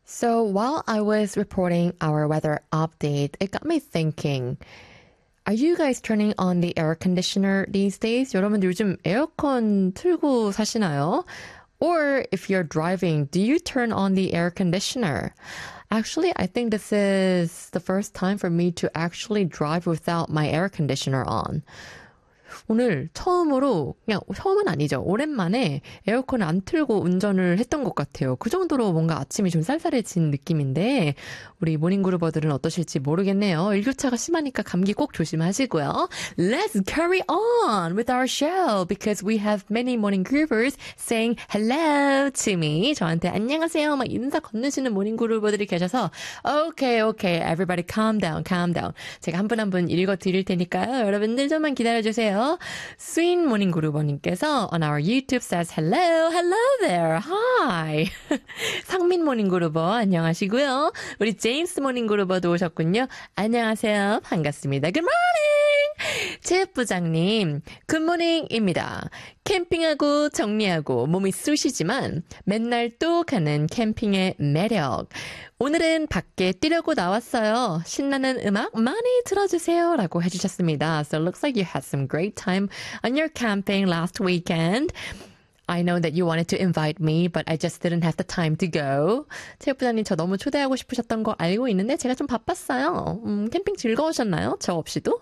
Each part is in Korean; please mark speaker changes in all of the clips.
Speaker 1: So while I was reporting our weather update, it got me thinking, are you guys turning on the air conditioner these days? 여러분들 요즘 에어컨 틀고 사시나요? Or if you're driving, do you turn on the air conditioner? Actually, I think this is the first time for me to actually drive without my air conditioner on. 오늘 처음으로, 그냥 처음은 아니죠. 오랜만에 에어컨을 안 틀고 운전을 했던 것 같아요. 그 정도로 뭔가 아침이 좀 쌀쌀해진 느낌인데, 우리 모닝그루버들은 어떠실지 모르겠네요. 일교차가 심하니까 감기 꼭 조심하시고요. Let's carry on with our show because we have many 모닝그루버s saying hello to me. 저한테 안녕하세요 막 인사 건네시는 모닝그루버들이 계셔서 Okay, everybody calm down. 제가 한 분 한 분 읽어드릴 테니까요. 여러분들 좀만 기다려주세요. 스윗 모닝그루버님께서 on our YouTube says hello there, hi. 상민 모닝그루버 안녕하시고요. 우리 제임스 모닝그루버도 오셨군요. 안녕하세요. 반갑습니다. Good morning. 제부장님, 굿모닝입니다. 캠핑하고 정리하고 몸이 쑤시지만 맨날 또 가는 캠핑의 매력. 오늘은 밖에 뛰려고 나왔어요. 신나는 음악 많이 들어주세요. 라고 해주셨습니다. So it looks like you had some great time on your camping last weekend. I know that you wanted to invite me, but I just didn't have the time to go. 체육부장님 저 너무 초대하고 싶으셨던 거 알고 있는데 제가 좀 바빴어요. 캠핑 즐거우셨나요? 저 없이도?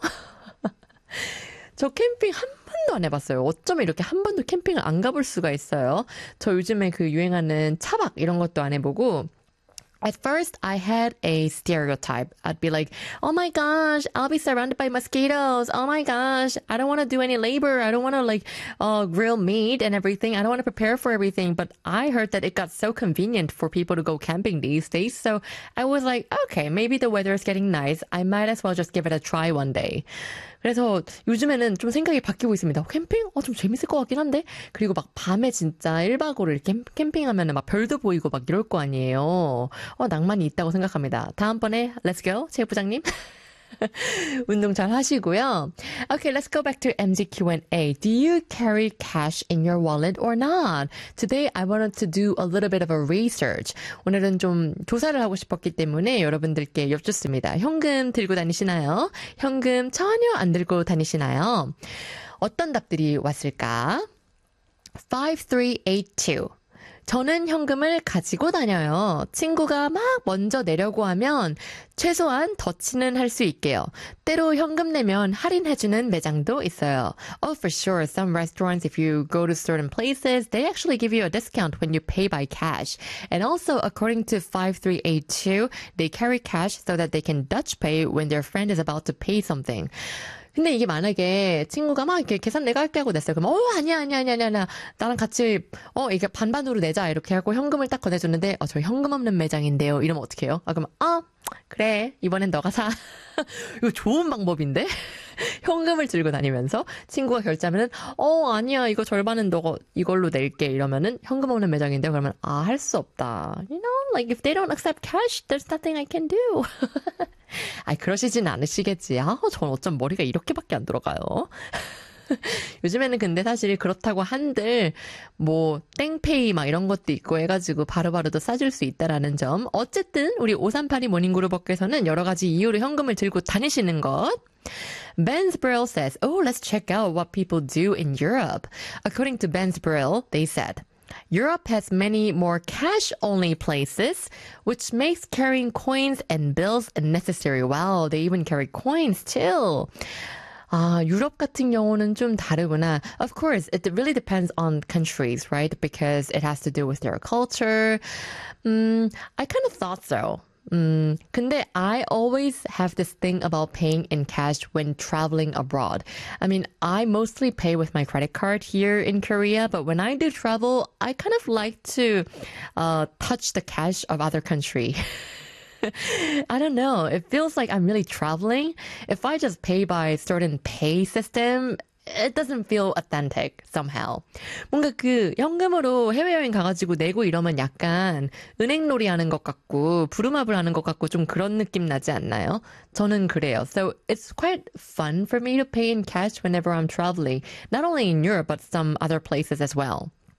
Speaker 1: 저 캠핑 한 번도 안 해봤어요. 어쩌면 이렇게 한 번도 캠핑을 안 가볼 수가 있어요. 저 요즘에 그 유행하는 차박 이런 것도 안 해보고 At first, I had a stereotype. I'd be like, oh my gosh, I'll be surrounded by mosquitoes. Oh my gosh, I don't want to do any labor. I don't want to grill meat and everything. I don't want to prepare for everything. But I heard that it got so convenient for people to go camping these days. So I was like, okay, maybe the weather is getting nice. I might as well just give it a try one day. 그래서 요즘에는 좀 생각이 바뀌고 있습니다. 캠핑? 좀 재밌을 것 같긴 한데? 그리고 막 밤에 진짜 1박 5일 이렇게 캠핑하면 막 별도 보이고 막 이럴 거 아니에요. 낭만이 있다고 생각합니다. 다음번에 Let's go, 체육부장님. 운동 잘 하시고요. Okay, let's go back to MZ Q&A. Do you carry cash in your wallet or not? Today I wanted to do a little bit of a research. 오늘은 좀 조사를 하고 싶었기 때문에 여러분들께 여쭙습니다. 현금 들고 다니시나요? 현금 전혀 안 들고 다니시나요? 어떤 답들이 왔을까? 5382 저는 현금을 가지고 다녀요. 친구가 막 먼저 내려고 하면 최소한 더치는 할 수 있게요. 때로 현금 내면 할인해주는 매장도 있어요. Oh, for sure. Some restaurants, if you go to certain places, they actually give you a discount when you pay by cash. And also, according to 5382, they carry cash so that they can Dutch pay when their friend is about to pay something. 근데 이게 만약에 친구가 막 이렇게 계산 내가 할게 하고 냈어요. 그럼 아니야. 나랑 같이 이게 반반으로 내자 이렇게 하고 현금을 딱 건네줬는데 저 현금 없는 매장인데요. 이러면 어떻게 해요? 그럼 그래 이번엔 너가 사. 이거 좋은 방법인데? 현금을 들고 다니면서 친구가 결제하면은 아니야 이거 절반은 너 이걸로 낼게 이러면은 현금 없는 매장인데 그러면 할 수 없다. You know, like if they don't accept cash, there's nothing I can do. 그러시진 않으시겠지. 전 어쩜 머리가 이렇게밖에 안 들어가요. 요즘에는 근데 사실 그렇다고 한들 땡페이 막 이런 것도 있고 해가지고 바로바로도 싸줄 수 있다라는 점. 어쨌든 우리 5382 모닝그룹버께서는 여러 가지 이유로 현금을 들고 다니시는 것. Ben's Brill says, let's check out what people do in Europe. According to Ben's Brill, they said, Europe has many more cash-only places, which makes carrying coins and bills unnecessary. Wow, they even carry coins too. 유럽 같은 경우는 좀 다르구나. Of course, it really depends on countries, right? Because it has to do with their culture. I kind of thought so. 근데 I always have this thing about paying in cash when traveling abroad. I mean, I mostly pay with my credit card here in Korea, but when I do travel, I kind of like to touch the cash of other country. I don't know. It feels like I'm really traveling. If I just pay by certain pay system, it doesn't feel authentic somehow. 뭔가 현금으로 해외여행 가가지고 내고 이러면 약간 은행놀이 하는 것 같고 부루마블 하는 것 같고 좀 그런 느낌 나지 않나요? 저는 그래요. So it's quite fun for me to pay in cash whenever I'm traveling. Not only in Europe, but some other places as well.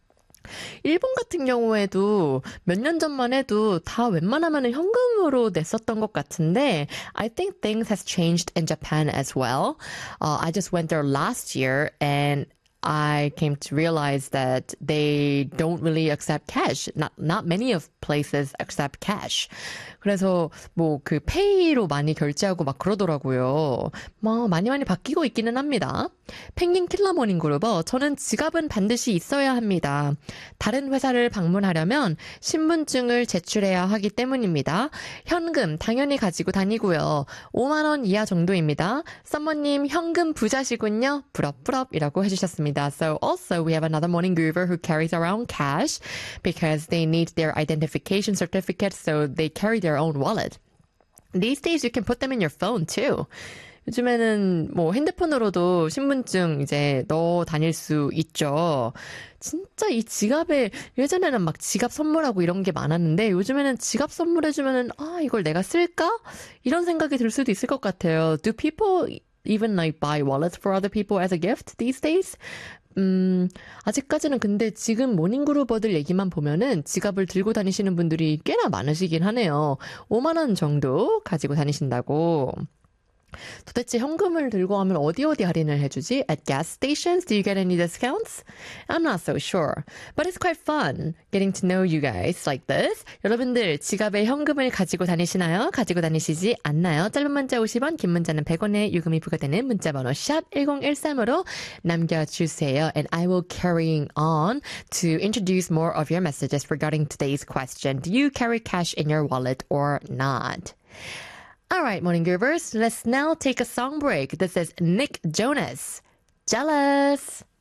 Speaker 1: 일본 같은 경우에도 몇 년 전만 해도 다 웬만하면 현금으로 냈었던 것 같은데 I think things has changed in Japan as well. I just went there last year and I came to realize that they don't really accept cash. Not many of places accept cash. 그래서 뭐 그 페이로 많이 결제하고 막 그러더라고요. 뭐 많이 바뀌고 있기는 합니다. 펭귄 킬러 모닝 그루버, 저는 지갑은 반드시 있어야 합니다. 다른 회사를 방문하려면 신분증을 제출해야 하기 때문입니다. 현금 당연히 가지고 다니고요. 5만 원 이하 정도입니다. 썸머님 현금 부자시군요. 부럽부럽이라고 해주셨습니다. So also we have another morning groover who carries around cash because they need their identification certificate, so they carry their own wallet. These days you can put them in your phone too. 요즘에는 뭐 핸드폰으로도 신분증 이제 넣어 다닐 수 있죠. 진짜 이 지갑에 예전에는 막 지갑 선물하고 이런 게 많았는데 요즘에는 지갑 선물해주면은 이걸 내가 쓸까? 이런 생각이 들 수도 있을 것 같아요. Do people even like buy wallets for other people as a gift these days? 아직까지는 근데 지금 모닝그루버들 얘기만 보면은 지갑을 들고 다니시는 분들이 꽤나 많으시긴 하네요. 5만 원 정도 가지고 다니신다고. 도대체 현금을 들고 가면 어디 할인을 해주지? At gas stations, do you get any discounts? I'm not so sure. But it's quite fun getting to know you guys like this. 여러분들 지갑에 현금을 가지고 다니시나요? 가지고 다니시지 않나요? 짧은 문자 50원, 긴 문자는 100원에 요금이 부과되는 문자번호 샵 1013으로 남겨주세요. And I will carry on to introduce more of your messages regarding today's question. Do you carry cash in your wallet or not? All right, Morning Groovers, let's now take a song break. This is Nick Jonas, Jealous.